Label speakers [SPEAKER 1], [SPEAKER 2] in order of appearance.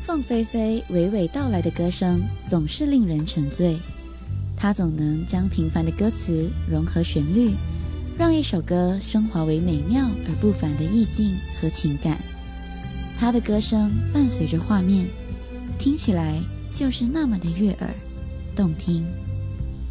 [SPEAKER 1] 凤飞飞娓娓道来的歌声总是令人沉醉，她总能将平凡的歌词融合旋律，让一首歌升华为美妙而不凡的意境和情感。她的歌声伴随着画面，听起来就是那么的悦耳动听。